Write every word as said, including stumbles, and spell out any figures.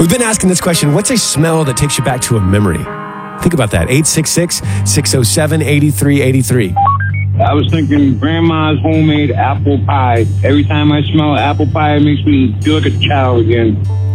We've been asking this question. What's a smell that takes you back to a memory? Think about that. eight six six, six oh seven, eight three eight three. I was thinking grandma's homemade apple pie. Every time I smell apple pie, it makes me feel like a child again.